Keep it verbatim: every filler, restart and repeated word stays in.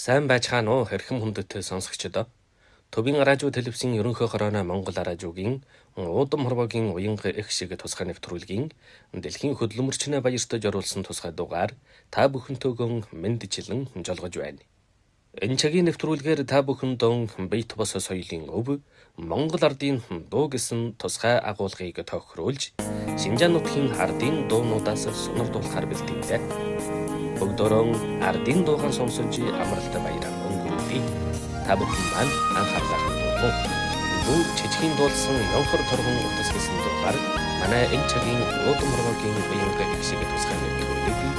Сайн байцгаана уу хэрхэм хүндэт сонсогчдоо. Төвийн радио телевизийн ерөнхий хорооны Монгол радиогийн уудам хорвоогийн уянга их шиг тусгай нэвтрүүлгийн дэлхийн хөдөлмөрчнөө баяртаж оруулсан тусгай дугаар та бүхэнтэйгөө мэндчилэн жолгож байна. Энэ цагийн нэвтрүүлгээр та бүхэндээ бит бос соёлын өв Монгол ардын дуу гэсэн тусгай агуулгыг тохируулж Шинжаан нутгийн ардын дуунуудаас сонирдуулахар бэлтгэлээ. Бүгдөрөө ардын дуугаан сонсож амралт баяраа өнгөрүүлье. Та бүхэн маань анхаарлаа хандуул. Дуу чичгийн дуулсан Ёнхор торгон утас гэсэн дуугаар манай энэ цагийн уудам хорвоогийн уянга их шиг тусгай нэвтрүүлгийг